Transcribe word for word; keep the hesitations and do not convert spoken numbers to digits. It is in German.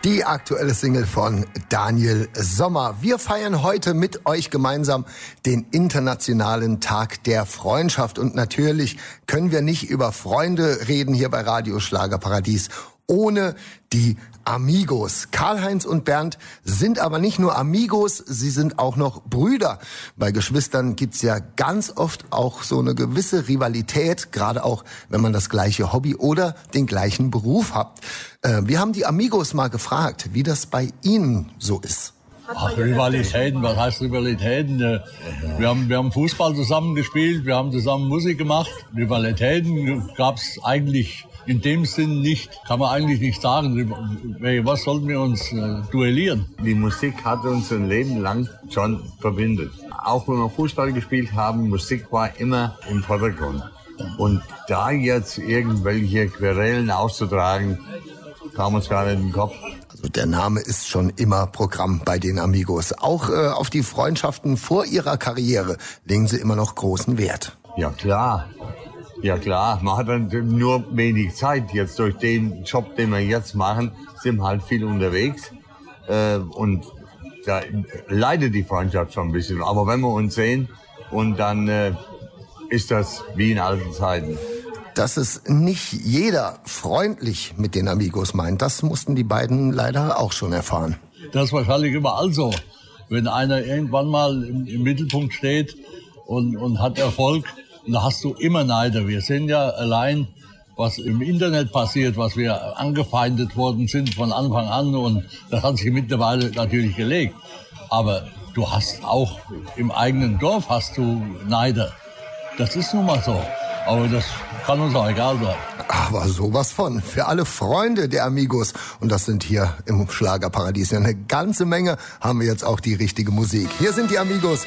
Die aktuelle Single von Daniel Sommer. Wir feiern heute mit euch gemeinsam den Internationalen Tag der Freundschaft. Und natürlich können wir nicht über Freunde reden hier bei Radio Schlagerparadies ohne die Amigos. Karl-Heinz und Bernd sind aber nicht nur Amigos, sie sind auch noch Brüder. Bei Geschwistern gibt's ja ganz oft auch so eine gewisse Rivalität, gerade auch, wenn man das gleiche Hobby oder den gleichen Beruf hat. Äh, wir haben die Amigos mal gefragt, wie das bei ihnen so ist. Ach, Rivalitäten, was heißt Rivalitäten? Wir haben, wir haben Fußball zusammen gespielt, wir haben zusammen Musik gemacht. Rivalitäten gab's eigentlich in dem Sinn nicht, kann man eigentlich nicht sagen. Was sollten wir uns äh, duellieren? Die Musik hat uns ein Leben lang schon verbindet. Auch wenn wir Fußball gespielt haben, Musik war immer im Vordergrund. Und da jetzt irgendwelche Querelen auszutragen, kam uns gar nicht in den Kopf. Also der Name ist schon immer Programm bei den Amigos. Auch äh, auf die Freundschaften vor ihrer Karriere legen sie immer noch großen Wert. Ja klar. Ja klar, man hat dann nur wenig Zeit. Jetzt durch den Job, den wir jetzt machen, sind wir halt viel unterwegs. Äh, und da leidet die Freundschaft schon ein bisschen. Aber wenn wir uns sehen, und dann äh, ist das wie in alten Zeiten. Dass es nicht jeder freundlich mit den Amigos meint, das mussten die beiden leider auch schon erfahren. Das ist wahrscheinlich überall so. Wenn einer irgendwann mal im, im Mittelpunkt steht und, und hat Erfolg, da hast du immer Neider. Wir sehen ja allein, was im Internet passiert, was wir angefeindet worden sind von Anfang an. Und das hat sich mittlerweile natürlich gelegt. Aber du hast auch im eigenen Dorf hast du Neider. Das ist nun mal so. Aber das kann uns auch egal sein. Aber sowas von. Für alle Freunde der Amigos, und das sind hier im Schlagerparadies ja eine ganze Menge, haben wir jetzt auch die richtige Musik. Hier sind die Amigos